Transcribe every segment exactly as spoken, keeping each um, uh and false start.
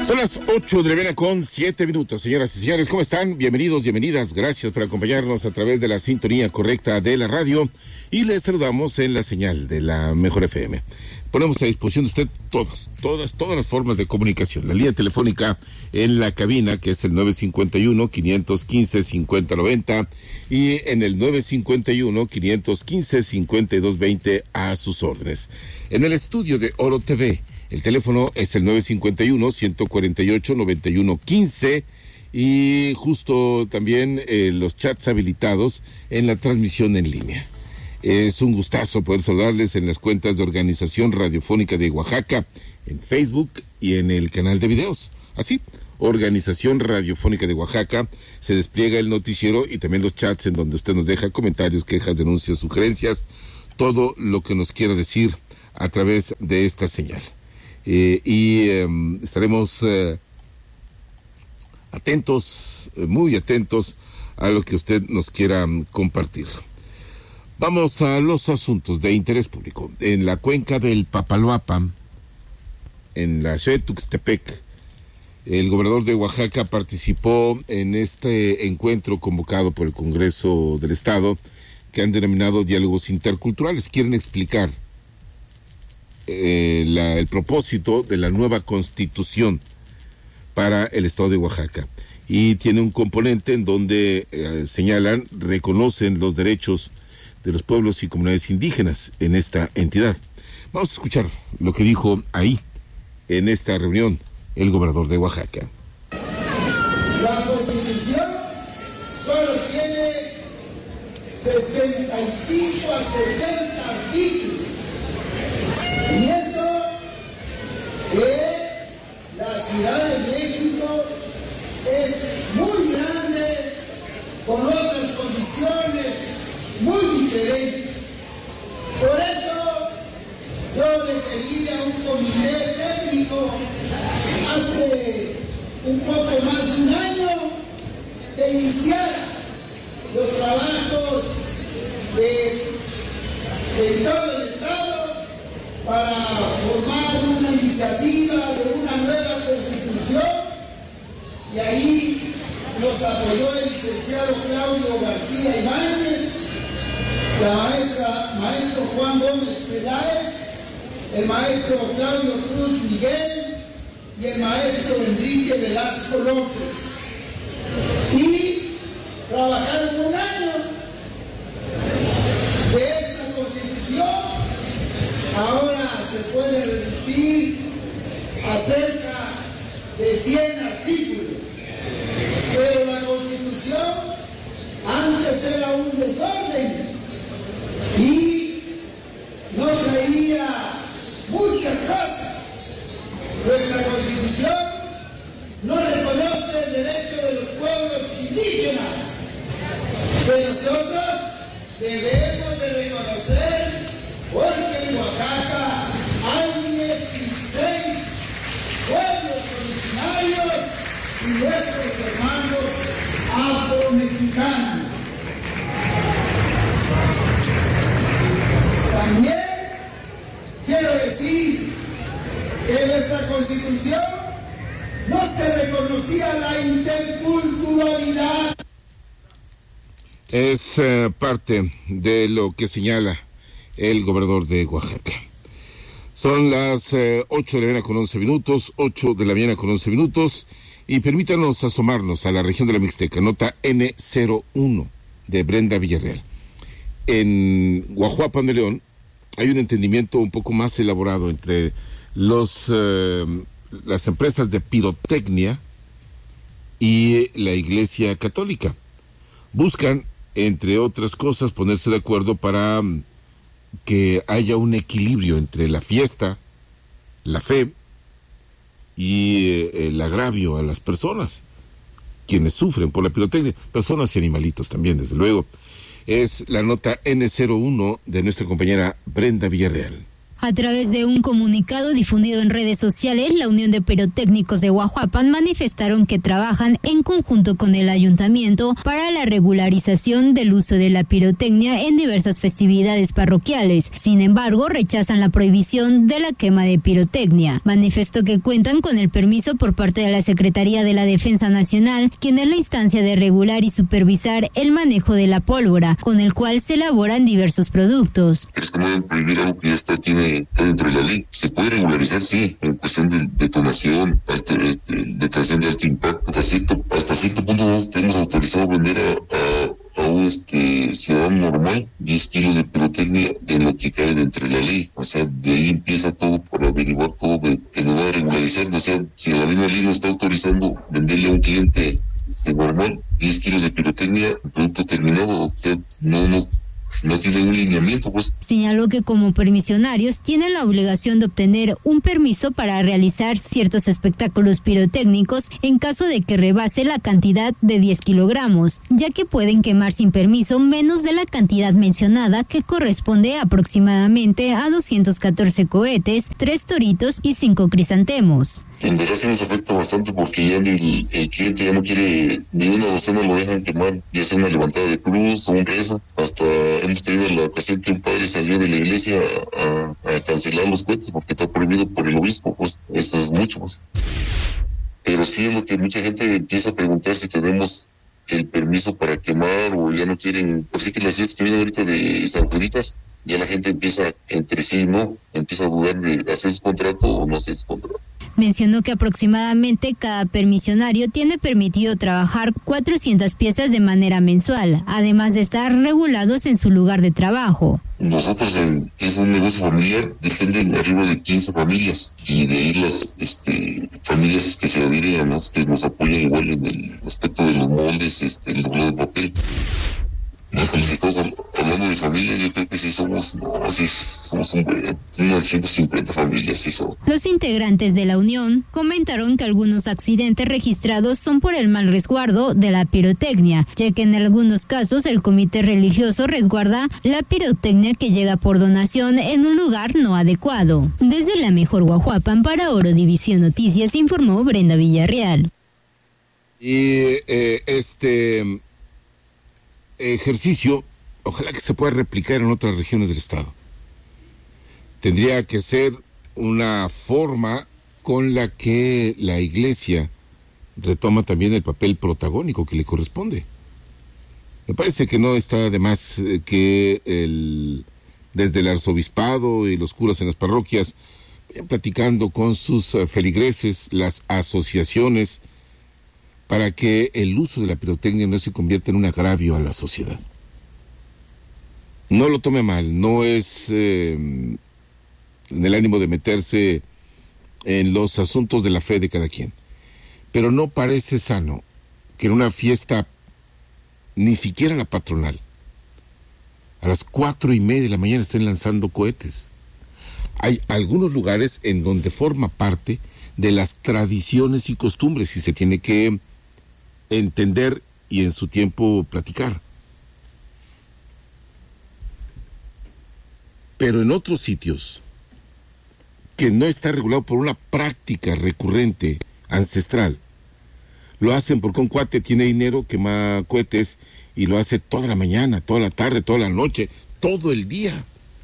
Son las ocho de la mañana con siete minutos, señoras y señores, ¿cómo están? Bienvenidos, bienvenidas, gracias por acompañarnos a través de la sintonía correcta de la radio y les saludamos en la señal de la Mejor F M. Ponemos a disposición de usted todas, todas, todas las formas de comunicación. La línea telefónica en la cabina, que es el nueve cinco uno, cinco uno cinco, cinco cero nueve cero y en el nueve cinco uno, cinco uno cinco, cinco dos dos cero a sus órdenes. En el estudio de Oro T V, el teléfono es el nueve cinco uno, uno cuatro ocho, nueve uno uno cinco y justo también eh, los chats habilitados en la transmisión en línea. Es un gustazo poder saludarles en las cuentas de Organización Radiofónica de Oaxaca, en Facebook y en el canal de videos. Así, Organización Radiofónica de Oaxaca, se despliega el noticiero y también los chats en donde usted nos deja comentarios, quejas, denuncias, sugerencias, todo lo que nos quiera decir a través de esta señal. Eh, y eh, estaremos eh, atentos, eh, muy atentos a lo que usted nos quiera um, compartir. Vamos a los asuntos de interés público. En la cuenca del Papaloapan, en la ciudad de Tuxtepec, el gobernador de Oaxaca participó en este encuentro convocado por el Congreso del Estado, que han denominado diálogos interculturales. Quieren explicar eh, la, el propósito de la nueva Constitución para el Estado de Oaxaca. Y tiene un componente en donde eh, señalan, reconocen los derechos de los pueblos y comunidades indígenas en esta entidad. Vamos a escuchar lo que dijo ahí, en esta reunión, el gobernador de Oaxaca. La Constitución solo tiene sesenta y cinco a setenta artículos. Y eso que la Ciudad de México es muy grande, con otras condiciones muy diferentes. Por eso yo le pedí a un comité técnico hace un poco más de un año que iniciara los trabajos de, de todo el Estado para formar una iniciativa de una nueva Constitución, y ahí nos apoyó el licenciado Claudio García Ibáñez, la maestra, maestro Juan Gómez Peláez, el maestro Claudio Cruz Miguel y el maestro Enrique Velasco López. Y trabajaron un año de esta Constitución. Ahora se puede reducir a cerca de cien artículos. Pero la Constitución antes era un desorden y no traía muchas cosas. Nuestra Constitución no reconoce el derecho de los pueblos indígenas, que nosotros debemos de reconocer, porque en Oaxaca hay dieciséis pueblos originarios y nuestros hermanos afromexicanos. También quiero decir que en nuestra Constitución no se reconocía la interculturalidad. Es uh, parte de lo que señala el gobernador de Oaxaca. Son las uh, ocho de la mañana con once minutos, ocho de la mañana con once minutos, y permítanos asomarnos a la región de la Mixteca, nota ene cero uno de Brenda Villarreal. En Guajuapan de León hay un entendimiento un poco más elaborado entre los uh, las empresas de pirotecnia y la Iglesia Católica. Buscan, entre otras cosas, ponerse de acuerdo para um, que haya un equilibrio entre la fiesta, la fe y eh, el agravio a las personas, quienes sufren por la pirotecnia, personas y animalitos también, desde luego. Es la nota ene cero uno de nuestra compañera Brenda Villarreal. A través de un comunicado difundido en redes sociales, la Unión de Pirotécnicos de Guajuapan manifestaron que trabajan en conjunto con el ayuntamiento para la regularización del uso de la pirotecnia en diversas festividades parroquiales. Sin embargo, rechazan la prohibición de la quema de pirotecnia. Manifestó que cuentan con el permiso por parte de la Secretaría de la Defensa Nacional, quien es la instancia de regular y supervisar el manejo de la pólvora, con el cual se elaboran diversos productos. Es que no deben prohibir algo que ya está, tiene dentro de la ley. Se puede regularizar, sí, en cuestión de detonación, alter, detonación de alto impacto. Hasta cierto, hasta cierto punto nos tenemos autorizado vender a, a, a un este, ciudadano normal diez kilos de pirotecnia en lo que cae dentro de la ley. O sea, de ahí empieza todo para averiguar todo de, que nos va a regularizar. O sea, si la misma ley nos está autorizando venderle a un cliente este, normal diez kilos de pirotecnia, producto terminado, o sea, no, no no tiene un lineamiento, pues. Señaló que como permisionarios tienen la obligación de obtener un permiso para realizar ciertos espectáculos pirotécnicos en caso de que rebase la cantidad de diez kilogramos, ya que pueden quemar sin permiso menos de la cantidad mencionada, que corresponde aproximadamente a doscientos catorce cohetes, tres toritos y cinco crisantemos. En verdad sí nos afecta bastante porque ya el, el cliente ya no quiere, ni una docena lo dejan quemar, ya sea una levantada de cruz o un rezo. Hasta hemos tenido la ocasión que un padre salió de la iglesia a, a cancelar los cohetes porque está prohibido por el obispo, pues eso es mucho, pues. Pero sí es lo que mucha gente empieza a preguntar si tenemos el permiso para quemar o ya no quieren. Por sí que las fiestas que vienen ahorita de San Juditas, ya la gente empieza entre sí, ¿no? Empieza a dudar de hacer su contrato o no hacer su contrato. Mencionó que aproximadamente cada permisionario tiene permitido trabajar cuatrocientas piezas de manera mensual, además de estar regulados en su lugar de trabajo. Nosotros en, es un negocio familiar, dependen arriba de quince familias y de ahí las este, familias que se adhieren a nosotros, que nos apoyan igual en el aspecto de los moldes, este, el doblado de papel. Si estamos hablando de familia, yo creo que sí somos, no, sí somos un, unas ciento cincuenta familias, sí somos. Los integrantes de la unión comentaron que algunos accidentes registrados son por el mal resguardo de la pirotecnia, ya que en algunos casos el comité religioso resguarda la pirotecnia que llega por donación en un lugar no adecuado. Desde la mejor Guajuapan para Oro División Noticias informó Brenda Villarreal. Y eh, este... ejercicio, ojalá que se pueda replicar en otras regiones del estado. Tendría que ser una forma con la que la iglesia retoma también el papel protagónico que le corresponde. Me parece que no está de más que el, desde el arzobispado y los curas en las parroquias vayan platicando con sus feligreses, las asociaciones, para que el uso de la pirotecnia no se convierta en un agravio a la sociedad. No lo tome mal, no es eh, en el ánimo de meterse en los asuntos de la fe de cada quien, pero no parece sano que en una fiesta, ni siquiera la patronal, a las cuatro y media de la mañana estén lanzando cohetes. Hay algunos lugares en donde forma parte de las tradiciones y costumbres y se tiene que entender y en su tiempo platicar. Pero en otros sitios que no está regulado por una práctica recurrente, ancestral, lo hacen porque un cuate tiene dinero, quema cohetes y lo hace toda la mañana, toda la tarde, toda la noche, todo el día.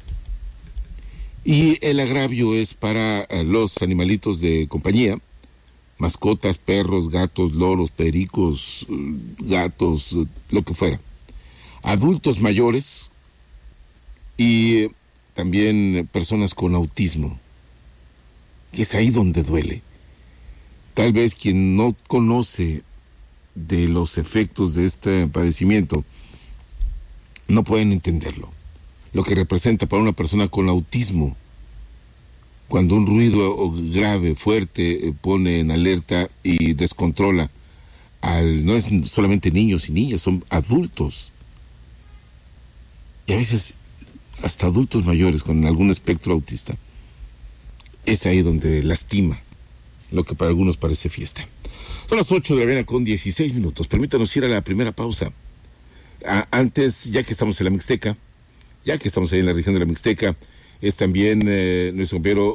Y el agravio es para los animalitos de compañía, mascotas, perros, gatos, loros, pericos, gatos, lo que fuera. Adultos mayores y también personas con autismo, que es ahí donde duele. Tal vez quien no conoce de los efectos de este padecimiento no pueden entenderlo. Lo que representa para una persona con autismo, cuando un ruido grave, fuerte, pone en alerta y descontrola al, no es solamente niños y niñas, son adultos. Y a veces hasta adultos mayores con algún espectro autista. Es ahí donde lastima lo que para algunos parece fiesta. Son las ocho de la mañana con dieciséis minutos. Permítanos ir a la primera pausa. A, antes, ya que estamos en la Mixteca, ya que estamos ahí en la región de la Mixteca, es también eh, nuestro compañero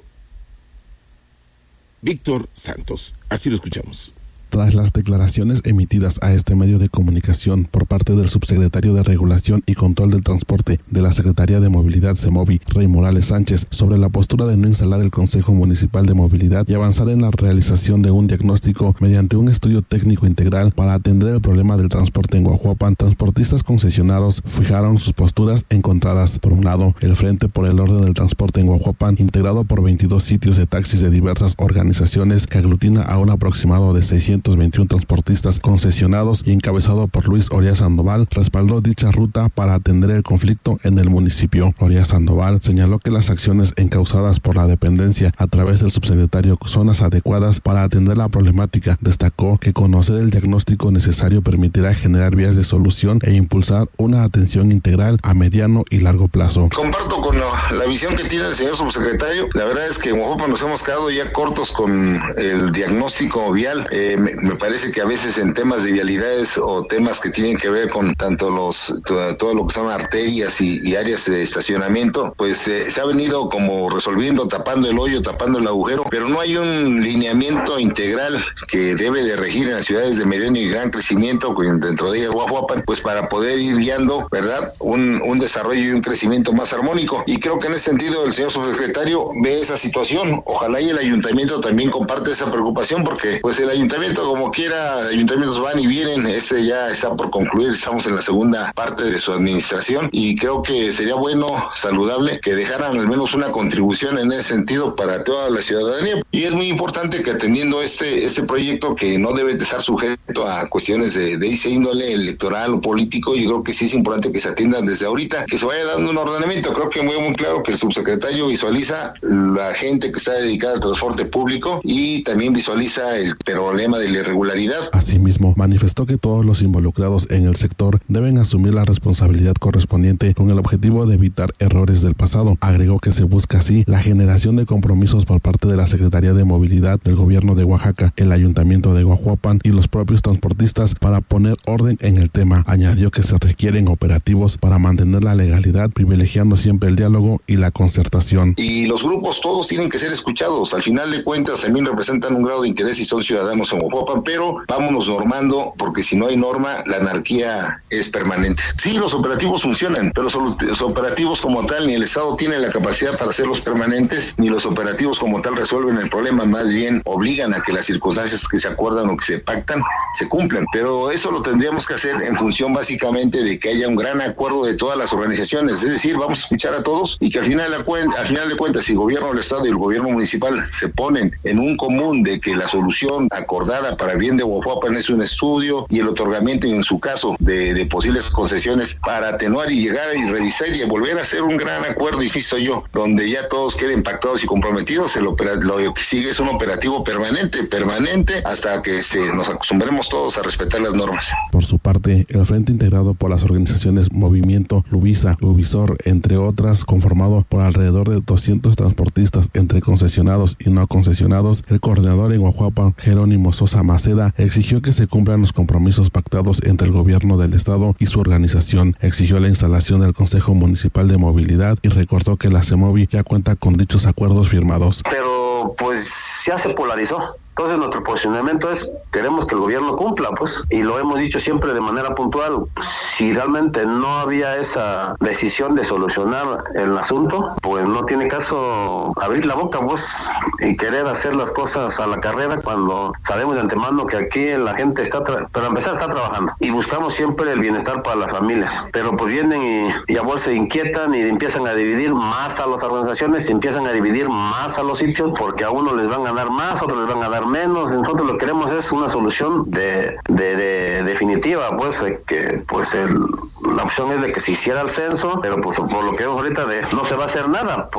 Víctor Santos. Así lo escuchamos. Tras las declaraciones emitidas a este medio de comunicación por parte del subsecretario de Regulación y Control del Transporte de la Secretaría de Movilidad SEMOVI, Rey Morales Sánchez, sobre la postura de no instalar el Consejo Municipal de Movilidad y avanzar en la realización de un diagnóstico mediante un estudio técnico integral para atender el problema del transporte en Guajuapan, transportistas concesionados fijaron sus posturas encontradas. Por un lado, el Frente por el Orden del Transporte en Guajuapan, integrado por veintidós sitios de taxis de diversas organizaciones que aglutina a un aproximado de seiscientos veintiún transportistas concesionados y encabezado por Luis Oria Sandoval, respaldó dicha ruta para atender el conflicto en el municipio. Oria Sandoval señaló que las acciones encauzadas por la dependencia a través del subsecretario son las adecuadas para atender la problemática. Destacó que conocer el diagnóstico necesario permitirá generar vías de solución e impulsar una atención integral a mediano y largo plazo. Comparto con la, la visión que tiene el señor subsecretario. La verdad es que en Guajuapan nos hemos quedado ya cortos con el diagnóstico vial. Eh, me, me parece que a veces en temas de vialidades o temas que tienen que ver con tanto los todo, todo lo que son arterias y, y áreas de estacionamiento, pues eh, se ha venido como resolviendo, tapando el hoyo, tapando el agujero, pero no hay un lineamiento integral que debe de regir en las ciudades de mediano y gran crecimiento, dentro de ellas Guajuapan, pues para poder ir guiando, ¿verdad?, un, un desarrollo y un crecimiento más armónico. Y creo que en ese sentido el señor subsecretario ve esa situación. Ojalá y el ayuntamiento también comparte esa preocupación, porque pues el ayuntamiento, como quiera, ayuntamientos van y vienen, este ya está por concluir, estamos en la segunda parte de su administración y creo que sería bueno, saludable, que dejaran al menos una contribución en ese sentido para toda la ciudadanía. Y es muy importante que atendiendo este, este proyecto, que no debe de estar sujeto a cuestiones de, de ese índole electoral o político, yo creo que sí es importante que se atiendan desde ahorita, que se vaya dando un ordenamiento. Creo que muy, muy claro que el subsecretario visualiza la gente que está dedicada al transporte público y también visualiza el problema de la irregularidad. Asimismo, manifestó que todos los involucrados en el sector deben asumir la responsabilidad correspondiente con el objetivo de evitar errores del pasado. Agregó que se busca así la generación de compromisos por parte de la Secretaría de Movilidad del Gobierno de Oaxaca, el Ayuntamiento de Guajuapan y los propios transportistas para poner orden en el tema. Añadió que se requieren operativos para mantener la legalidad, privilegiando siempre el diálogo y la concertación. Y los grupos todos tienen que ser escuchados. Al final de cuentas también representan un grado de interés y son ciudadanos en Guajuapan, pero vámonos normando, porque si no hay norma, la anarquía es permanente. Sí, los operativos funcionan, pero los operativos como tal, ni el Estado tiene la capacidad para hacerlos permanentes, ni los operativos como tal resuelven el problema, más bien obligan a que las circunstancias que se acuerdan o que se pactan se cumplan. Pero eso lo tendríamos que hacer en función básicamente de que haya un gran acuerdo de todas las organizaciones, es decir, vamos a escuchar a todos y que al final, al final de cuentas, si el gobierno del Estado y el gobierno municipal se ponen en un común de que la solución acordada para el bien de Guajuapan es un estudio y el otorgamiento, en su caso, de, de posibles concesiones para atenuar y llegar y revisar y volver a hacer un gran acuerdo, insisto yo, donde ya todos queden pactados y comprometidos, el opera, lo que sigue es un operativo permanente, permanente, hasta que se, nos acostumbremos todos a respetar las normas. Por su parte, el Frente integrado por las organizaciones Movimiento, Lubisa, Lubisor, entre otras, conformado por alrededor de doscientos transportistas entre concesionados y no concesionados, el coordinador en Guajuapan, Jerónimo Sosa Maceda, exigió que se cumplan los compromisos pactados entre el gobierno del estado y su organización. Exigió la instalación del Consejo Municipal de Movilidad y recordó que la SEMOVI ya cuenta con dichos acuerdos firmados. Pero pues ya se polarizó. Entonces nuestro posicionamiento es, queremos que el gobierno cumpla, pues, y lo hemos dicho siempre de manera puntual. Si realmente no había esa decisión de solucionar el asunto, pues no tiene caso abrir la boca, pues, y querer hacer las cosas a la carrera cuando sabemos de antemano que aquí la gente está, tra- pero a empezar está trabajando, y buscamos siempre el bienestar para las familias, pero pues vienen y, y a vos se inquietan y empiezan a dividir más a las organizaciones, y empiezan a dividir más a los sitios, porque a uno les van a dar más, a otros les van a dar menos. Nosotros lo que queremos es una solución de, de, de definitiva, pues que pues el, la opción es de que se hiciera el censo, pero pues por lo que vemos ahorita de no se va a hacer nada, porque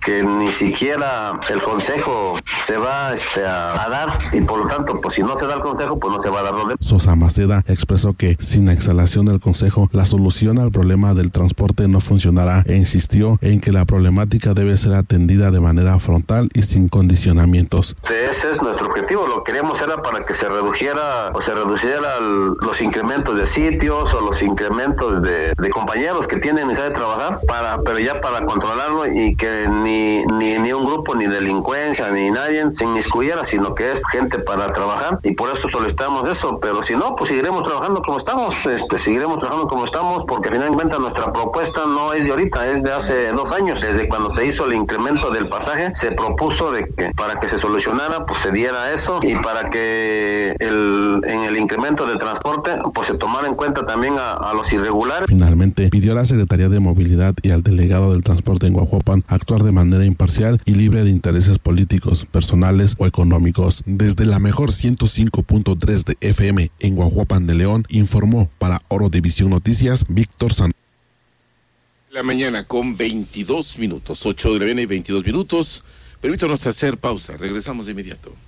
que ni siquiera el consejo se va este, a, a dar, y por lo tanto, pues si no se da el consejo, pues no se va a dar lo demás. Sosa Maceda expresó que sin la exhalación del consejo, la solución al problema del transporte no funcionará e insistió en que la problemática debe ser atendida de manera frontal y sin condicionamientos. Ese es nuestro objetivo. Lo que queríamos era para que se redujera o se reduciera el, los incrementos de sitios o los incrementos de, de compañeros que tienen necesidad de trabajar, para, pero ya para controlarlo y que ni, ni, ni un grupo, ni delincuencia, ni nadie se inmiscuyera, sino que es gente para trabajar, y por eso solicitamos eso. Pero si no, pues seguiremos trabajando como estamos, este, seguiremos trabajando como estamos, porque finalmente nuestra propuesta no es de ahorita, es de hace dos años. Desde cuando se hizo el incremento del pasaje, se propuso de que para que se solucionara, pues se diera eso, y para que el, en el incremento del transporte, pues se tomara en cuenta también a, a los irregulares. Finalmente, pidió a la Secretaría de Movilidad y al delegado del transporte en Guajuapan actuar de manera imparcial y libre de intereses políticos, personales o económicos. Desde la mejor ciento cinco punto tres de F M en Guajuapan de León, informó para Oro División Noticias, Víctor San. La mañana con veintidós minutos, ocho de la mañana y veintidós minutos. Permítanos hacer pausa, regresamos de inmediato.